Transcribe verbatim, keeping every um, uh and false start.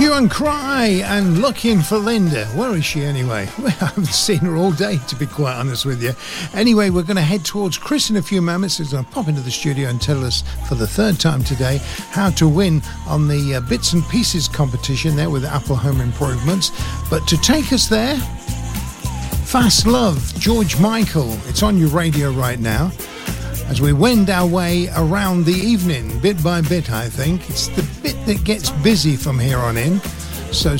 Hue and Cry and Looking for Linda. Where is she anyway? Well, I haven't seen her all day, to be quite honest with you. Anyway, we're going to head towards Chris in a few moments. He's going to pop into the studio and tell us for the third time today how to win on the uh, Bits and Pieces competition there with Apple Home Improvements. But to take us there, Fast Love, George Michael. It's on your radio right now as we wend our way around the evening, bit by bit, I think. It's the bit that gets busy from here on in. So